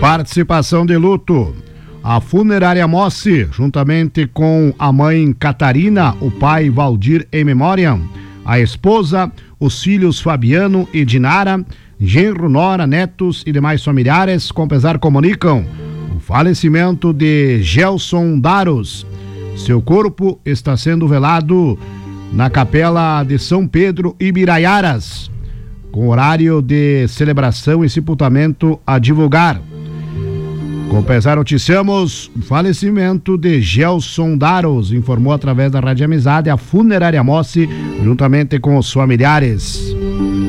Participação de luto. A funerária Mossi, juntamente com a mãe Catarina, o pai Valdir em memória, a esposa, os filhos Fabiano e Dinara, genro, nora, netos e demais familiares, com pesar comunicam o falecimento de Gelson Daros. Seu corpo está sendo velado na capela de São Pedro Ibiraiaras, com horário de celebração e sepultamento a divulgar. Com pesar noticiamos o falecimento de Gelson Daros, informou através da Rádio Amizade a funerária Mossi, juntamente com os familiares.